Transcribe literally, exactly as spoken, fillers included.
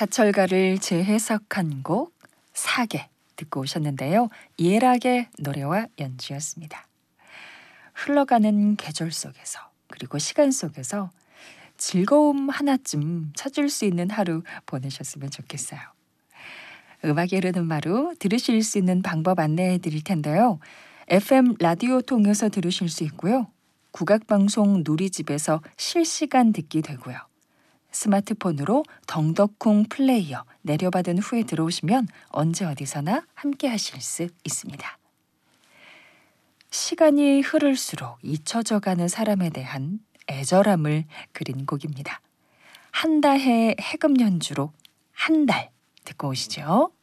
사철가를 재해석한 곡 사계 듣고 오셨는데요. 예락의 노래와 연주였습니다. 흘러가는 계절 속에서 그리고 시간 속에서 즐거움 하나쯤 찾을 수 있는 하루 보내셨으면 좋겠어요. 음악이 흐르는 마루 들으실 수 있는 방법 안내해 드릴 텐데요. 에프엠 라디오 통해서 들으실 수 있고요. 국악방송 누리집에서 실시간 듣기 되고요. 스마트폰으로 덩덕콩 플레이어 내려받은 후에 들어오시면 언제 어디서나 함께 하실 수 있습니다. 시간이 흐를수록 잊혀져가는 사람에 대한 애절함을 그린 곡입니다. 한다해 해금 연주로 한 달 듣고 오시죠.